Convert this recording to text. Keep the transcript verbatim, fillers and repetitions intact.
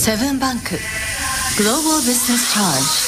セブンバンクグローバルビジネスチャージ